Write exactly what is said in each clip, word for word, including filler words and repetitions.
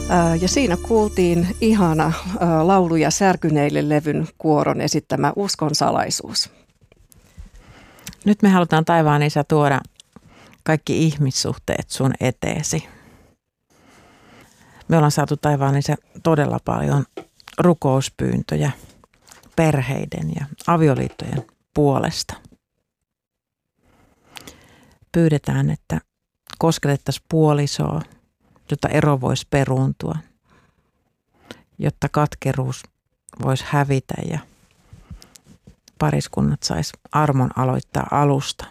Ja siinä kuultiin ihana lauluja särkyneille levyn kuoron esittämä Uskon salaisuus. Nyt me halutaan taivaan Isä tuoda kaikki ihmissuhteet sun eteesi. Me ollaan saatu taivaan Isä todella paljon rukouspyyntöjä perheiden ja avioliittojen puolesta. Pyydetään, että kosketettaisiin puolisoa, jotta ero voisi peruuntua, jotta katkeruus voisi hävitä ja pariskunnat sais armon aloittaa alusta.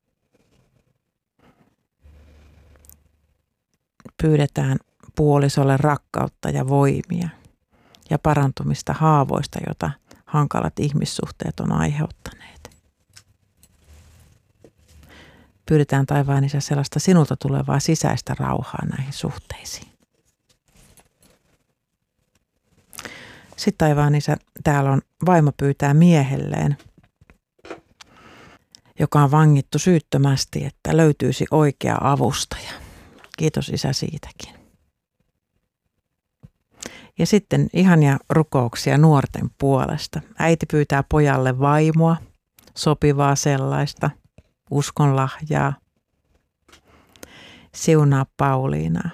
Pyydetään puolisolle rakkautta ja voimia ja parantumista haavoista, jota hankalat ihmissuhteet on aiheuttaneet. Pyydetään taivaan Isä sellaista sinulta tulevaa sisäistä rauhaa näihin suhteisiin. Sitten taivaan Isä, täällä on vaimo pyytää miehelleen, joka on vangittu syyttömästi, että löytyisi oikea avustaja. Kiitos Isä siitäkin. Ja sitten ihania rukouksia nuorten puolesta. Äiti pyytää pojalle vaimoa, sopivaa sellaista, uskonlahjaa. Siunaa Pauliinaa.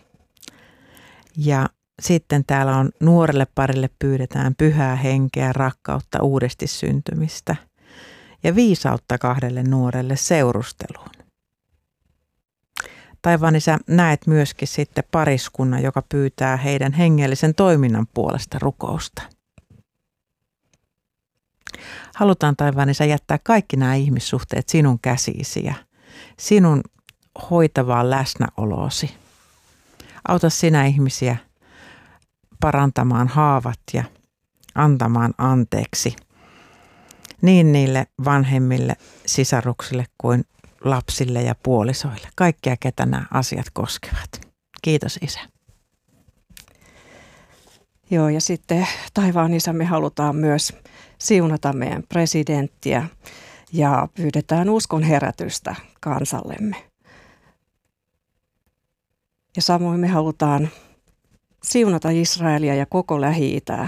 Ja sitten täällä on nuorelle parille pyydetään pyhää henkeä, rakkautta, uudesti syntymistä ja viisautta kahdelle nuorelle seurusteluun. Taivaan Isä, näet myöskin sitten pariskunnan, joka pyytää heidän hengellisen toiminnan puolesta rukousta. Halutaan taivaan Isä jättää kaikki nämä ihmissuhteet sinun käsiisi ja sinun hoitavaan läsnäoloosi. Auta sinä ihmisiä parantamaan haavat ja antamaan anteeksi niin niille vanhemmille sisaruksille kuin lapsille ja puolisoille. Kaikkia, ketä nämä asiat koskevat. Kiitos Isä. Joo, ja sitten taivaan Isä, me halutaan myös siunata meidän presidenttiä ja pyydetään uskon herätystä kansallemme. Ja samoin me halutaan siunata Israelia ja koko Lähi-itää.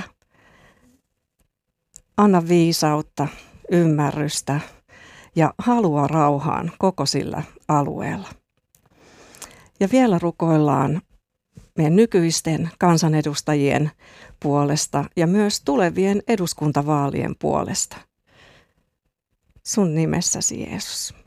Anna viisautta, ymmärrystä ja halua rauhaan koko sillä alueella. Ja vielä rukoillaan meidän nykyisten kansanedustajien puolesta ja myös tulevien eduskuntavaalien puolesta. Sun nimessäsi, Jeesus.